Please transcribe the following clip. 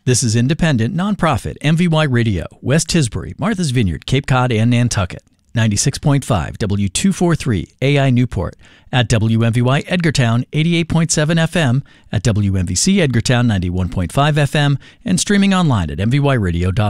This is independent, nonprofit MVY Radio, West Tisbury, Martha's Vineyard, Cape Cod, and Nantucket. 96.5 W243 AI Newport, at WMVY Edgartown 88.7 FM, at WMVC Edgartown 91.5 FM, and streaming online at mvyradio.org.